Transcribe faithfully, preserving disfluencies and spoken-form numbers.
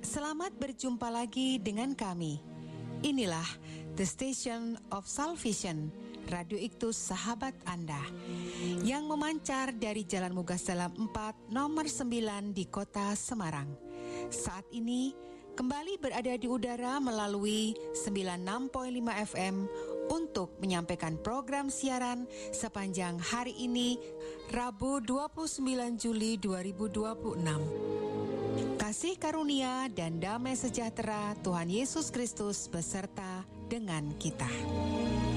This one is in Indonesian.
Selamat berjumpa lagi dengan kami. Inilah The Station of Salvation, Radio Iktus Sahabat Anda, yang memancar dari Jalan Mugas Dalam empat nomor sembilan di kota Semarang. Saat ini kembali berada di udara melalui sembilan puluh enam koma lima F M untuk menyampaikan program siaran sepanjang hari ini, Rabu dua puluh sembilan Juli dua ribu dua puluh enam. Kasih karunia dan damai sejahtera Tuhan Yesus Kristus beserta dengan kita.